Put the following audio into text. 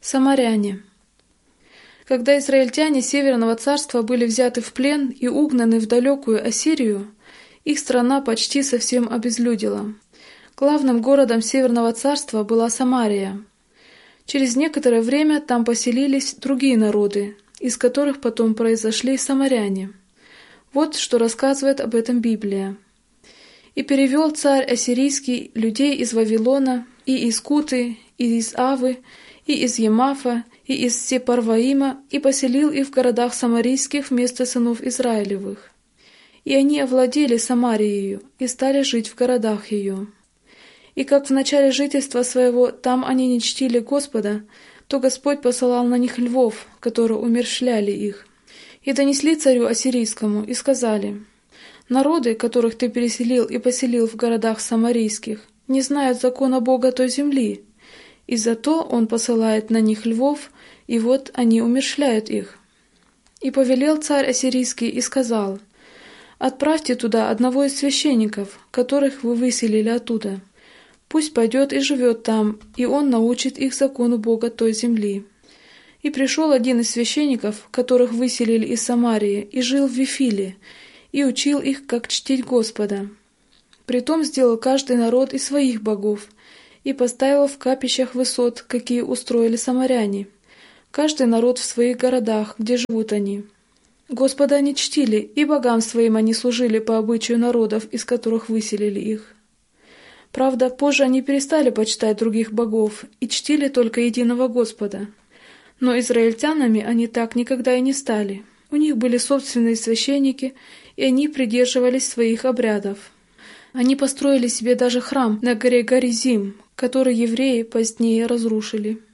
Самаряне. Когда израильтяне Северного царства были взяты в плен и угнаны в далекую Ассирию, их страна почти совсем обезлюдила. Главным городом Северного царства была Самария. Через некоторое время там поселились другие народы, из которых потом произошли самаряне. Вот что рассказывает об этом Библия. «И перевел царь ассирийский людей из Вавилона, и из Куты, и из Авы, и из Емафа, и из Сепарваима, и поселил их в городах самарийских вместо сынов Израилевых. И они овладели Самарией и стали жить в городах ее. И как в начале жительства своего там они не чтили Господа, то Господь посылал на них львов, которые умерщвляли их. И донесли царю ассирийскому, и сказали: народы, которых ты переселил и поселил в городах самарийских, не знают закона Бога той земли, и зато он посылает на них львов, и вот они умерщвляют их. И повелел царь ассирийский и сказал: отправьте туда одного из священников, которых вы выселили оттуда. Пусть пойдет и живет там, и он научит их закону Бога той земли. И пришел один из священников, которых выселили из Самарии, и жил в Вифиле, и учил их, как чтить Господа. Притом сделал каждый народ из своих богов, и поставил в капищах высот, какие устроили самаряне, каждый народ в своих городах, где живут они. Господа они чтили, и богам своим они служили по обычаю народов, из которых выселили их. Правда, позже они перестали почитать других богов и чтили только единого Господа. Но израильтянами они так никогда и не стали. У них были собственные священники, и они придерживались своих обрядов. Они построили себе даже храм на горе Горизим, который евреи позднее разрушили.